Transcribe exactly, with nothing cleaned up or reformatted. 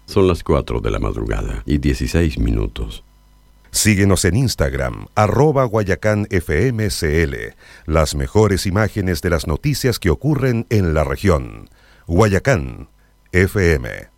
Son las cuatro de la madrugada y dieciséis minutos. Síguenos en Instagram, arroba Guayacán F M C L. Las mejores imágenes de las noticias que ocurren en la región. Guayacán F M.